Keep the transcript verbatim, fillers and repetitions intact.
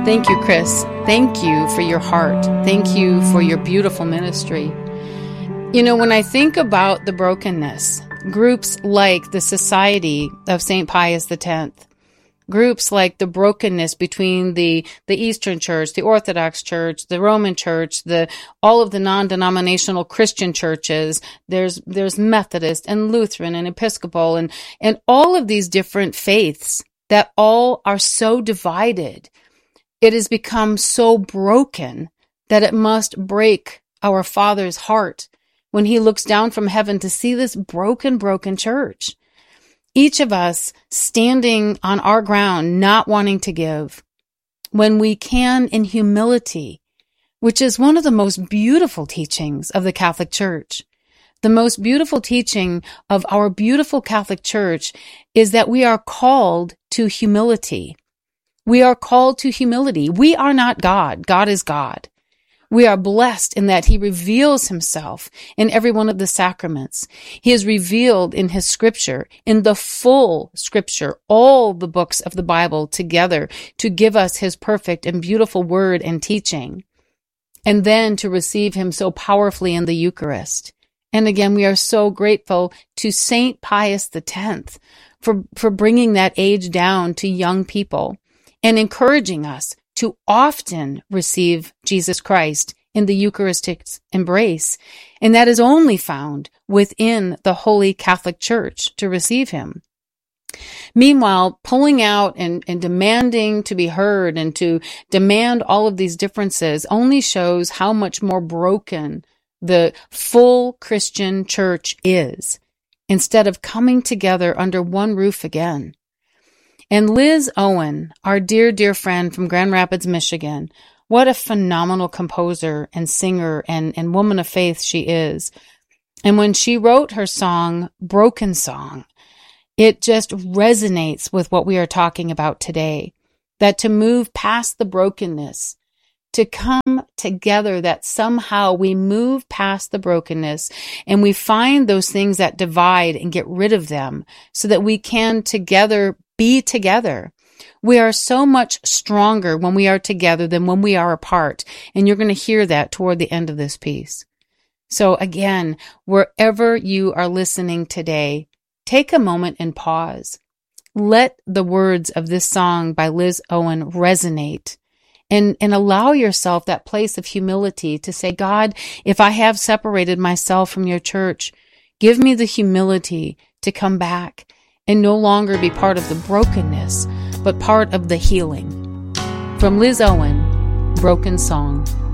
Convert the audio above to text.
Thank you, Chris. Thank you for your heart. Thank you for your beautiful ministry. You know, when I think about the brokenness, groups like the Society of Saint Pius X, groups like the brokenness between the, the Eastern Church, the Orthodox Church, the Roman Church, the all of the non-denominational Christian churches, there's there's Methodist and Lutheran and Episcopal and, and all of these different faiths that all are so divided. It has become so broken that it must break our Father's heart when he looks down from heaven to see this broken, broken church. Each of us standing on our ground, not wanting to give, when we can in humility, which is one of the most beautiful teachings of the Catholic Church. The most beautiful teaching of our beautiful Catholic Church is that we are called to humility. We are called to humility. We are not God. God is God. We are blessed in that he reveals himself in every one of the sacraments. He is revealed in his scripture, in the full scripture, all the books of the Bible together to give us his perfect and beautiful word and teaching. And then to receive him so powerfully in the Eucharist. And again, we are so grateful to Saint Pius X for, for bringing that age down to young people and encouraging us to often receive Jesus Christ in the Eucharistic embrace. And that is only found within the Holy Catholic Church to receive him. Meanwhile, pulling out and, and demanding to be heard and to demand all of these differences only shows how much more broken the full Christian church is, instead of coming together under one roof again. And Liz Owen, our dear, dear friend from Grand Rapids, Michigan, what a phenomenal composer and singer and, and woman of faith she is. And when she wrote her song, Broken Song, it just resonates with what we are talking about today. That to move past the brokenness, to come together, that somehow we move past the brokenness and we find those things that divide and get rid of them so that we can together be together. We are so much stronger when we are together than when we are apart. And you're going to hear that toward the end of this piece. So again, wherever you are listening today, take a moment and pause. Let the words of this song by Liz Owen resonate and, and allow yourself that place of humility to say, God, if I have separated myself from your church, give me the humility to come back and no longer be part of the brokenness, but part of the healing. From Liz Owen, Broken Song.